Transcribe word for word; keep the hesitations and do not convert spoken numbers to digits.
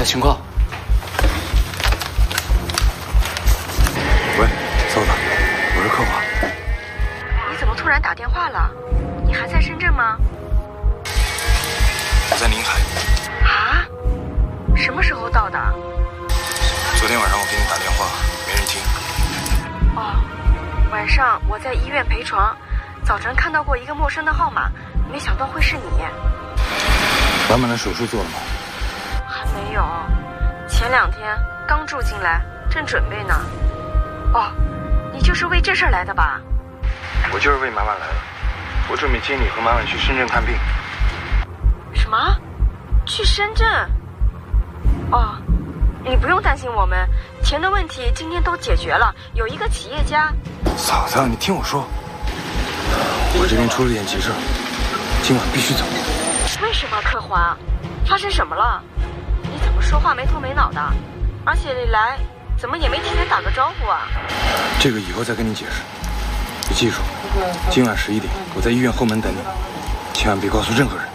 情况？ 喂，嫂子，我是客华。 你怎么突然打电话了？你还在深圳吗？ 我在宁海。 啊？什么时候到的？ 昨天晚上我给你打电话，没人听。 哦，晚上我在医院陪床，早晨看到过一个陌生的号码，没想到会是你。 完满的手术做了吗？ 还没有，前两天刚住进来，正准备呢。哦，你就是为这事儿来的吧？ 我就是为满满来的，我准备接你和满满去深圳看病。 什么？去深圳？哦，你不用担心我们，钱的问题今天都解决了，有一个企业家。 嫂子，你听我说，我这边出了点急事，今晚必须走。 为什么，客华？发生什么了？你怎么说话没头没脑的？而且你来怎么也没提前打个招呼啊？ 这个以后再跟你解释。你记住，今晚十一点我在医院后门等你，千万别告诉任何人。